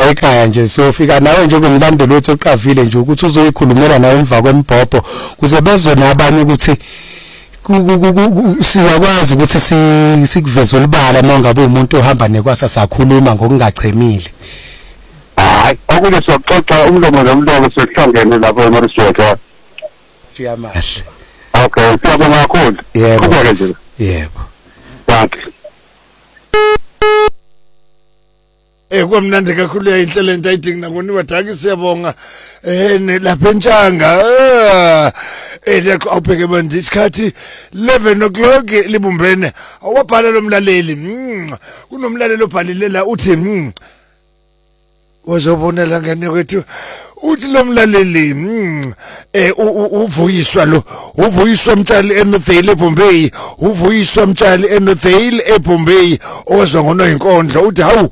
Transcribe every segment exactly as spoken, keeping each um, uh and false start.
la ekhaya nje siyofika nawe njengomlandeli wethu oqavile nje ukuthi uzoyikhulumela nawe emva kwembhobho kuze bezona abanye ukuthi siyakwazi ukuthi sikuveze olibala mangabe umuntu ohamba nekwasa sakhuluma ngokungachemile. Hayi okunye soxoxa umlomo nomlomo sekuhlangene lapho eMarisburg. Siyamahle. Okay, siyabonga kakhulu. Yebo. Kubeke nje. Yebo. Bathi. Eh kwamnandi kakhulu yayinhlelo entayidingi nakoniwa daki siyabonga eh lapha eNtshanga eh lekho awubheke manje isikhathi eleven o'clock libumbene awabhala lomlaleli kunomlaleli obhalile la uthi wazobonela ngane kwethu uthi lo mlaleli eh uvuyiswa lo uvuyiswa Mtshali eNothdale eBombay uvuyiswa Mtshali eNothdale eBombay ozwa ngono inkondlo uthi hawu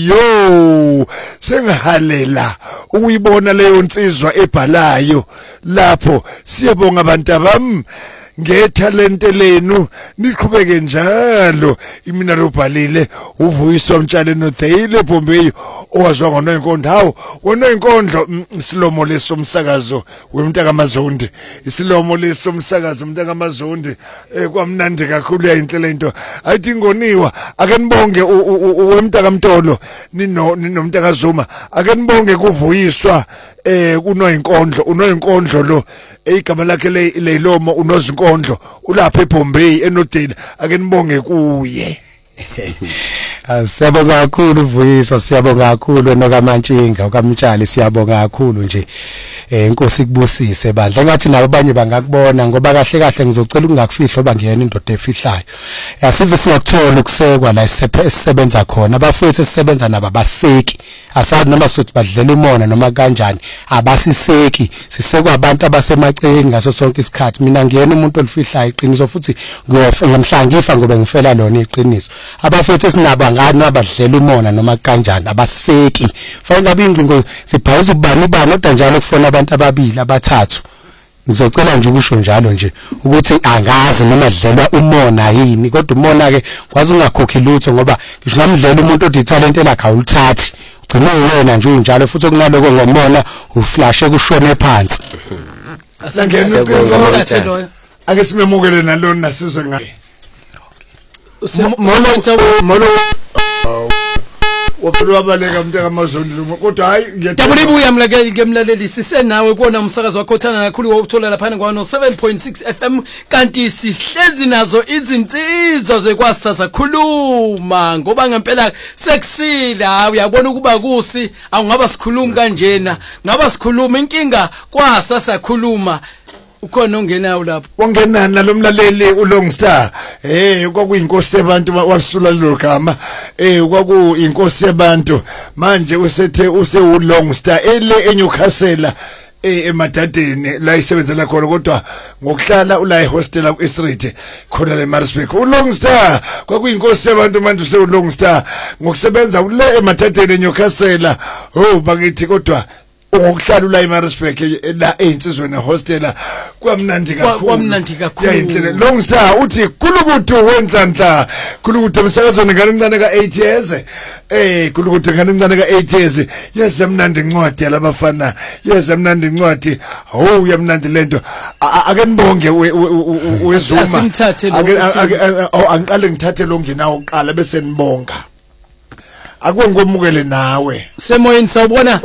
yo sengahalela ukuyibona leyo nsizwa ebhalayo lapho siyabonga abantu abami ngethalente lenu niqhubeke njalo imina lobhalile uvuyiswa Mtshali eNothdale eBombay owazwa ngono inkondlo hawo wona inkondlo isilomo lesomsakazo wemntaka Mazondi isilomo lesomsakazo umntaka Mazondi kwamnandi kakhulu yayinhlela into ayithi ngoniwa ake nibonge wemntaka Mtolo nino nomntaka Zuma ake nibonge kuvuyiswa eh kuno inkondlo uno inkondlo lo igama lakhe leyilomo unozinkondlo ulapha eBombay eNothdale ake nibonge kuye. Siyabonga kakhulu uvuyiswa siyabonga kakhulu nokaMantshinga ukaMtshali siyabonga kakhulu nje eh inkosi kubusise bandla engathi nabo abanye bangakubona ngoba kahle kahle ngizocela ukungakufihla oba ngiyena indoda efihlayo yasive singakuthola ukusekwa la isisebenza khona abafethu esisebenza nabo abaseki asazi noma sothi badlela imona noma kanjani abasiseki sisekwa abantu abasemaceni ngaso sonke isikhathi mina ngiyena umuntu olifihlayo iqiniso futhi ngiyomhla ngifa ngoba ngifela lona iqiniso abafethu esinabo ngani abadlela umona noma kanjani abaseki fanele abingcingo sibhayisa ubani bani kodwa njalo kufona abantu ababili abathathu ngizocela nje ukusho njalo nje ukuthi angazi noma dlelwa umona yini kodwa umona ke kwazi ungakhokhi lutho ngoba ngisho ngamdlela umuntu odi talent lakhe awulithathi ugcina uyena nje unjalo futhi okunaloko ngomona uflashe kushone phansi asangena iqiniso ake simemukele nalona nasizwe ngaye molo molo waphelwa baleka umntaka Mazondi kodwa hayi ngiyadabula ibuya mlake ngemlaleli sisenawe kuona umsakazo wakho uthana kakhulu wokuthola lapha ngwano seven point six F M kanti sihlezi nazo izinsizwa zekwasasa khuluma ngoba ngempela sekusila uyabona ukuba kusi awungaba sikhuluma kanjena ngaba sikhuluma inkinga kwasasa khuluma ukhona ongenayo lapho wangena nalomlaleli uLongstar eh kwakuyinkosi yabantu wasula lo gama eh kwakuyinkosi yabantu manje usethe use uLongstar ele eNewcastle eh emadadeni la isebenzela khona kodwa ngokuhlala ula ehostel ku Street khona le Maritzburg uLongstar kwakuyinkosi yabantu manje use uLongstar ngokusebenza ule emadadeni eNewcastle oh bakithi kodwa ukuhlala la eMaritzburg la einsizweni hostela kwamnandi kakhulu kwamnandi kakhulu yayinhle Longstar uthi kulukuthi wenhlanhla kulukuthi emsakazweni ngalincane ka eight years eh kulukuthi ngalincane ka eight years yeza mnandi incwadi yalabafana yeza mnandi incwadi awu yamnandi lento ake nibonge wezuma ake angiqale ngithathe lo nginawo uqala bese nibonga akwengomukele nawe semoyeni sawubona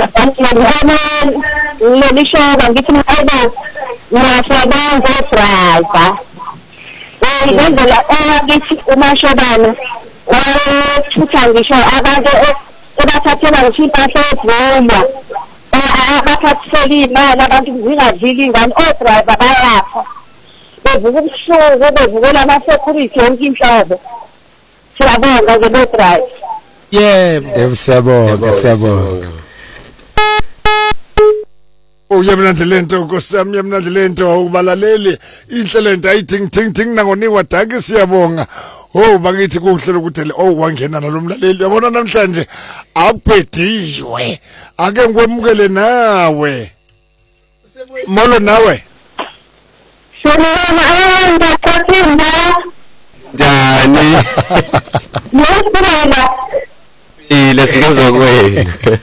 ngisho ngithi maqobo nasebenza driver eh ngenzela owakithi umashobana wathutha ngisho abantu ebathathela ngisho impahla evuya abathathela imali abantu zingadlili ingane o-driver bayapha bevuka ubusuku bevukela ama-security yonke inhlobo siyabonga ke lo-driver. Yebo siyabonga siyabonga uyamnandi lento nkosami yamnandi lento ukubalaleli inhlelo lento ayithi ting ting nangoniwa daki siyabonga oh bakithi kuhlelo ukuthi oh wangena nalomlaleli yabona namhlanje abhediwe ake ngikwemukele nawe molo nawe Shalom ndakathinda njani Yebo ile singezwe kwena